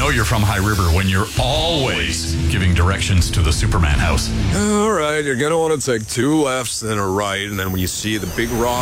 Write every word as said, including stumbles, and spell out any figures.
know you're from High River when you're always giving directions to the Superman house. All right, you're going to want to take two lefts and a right, and then when you see the big rock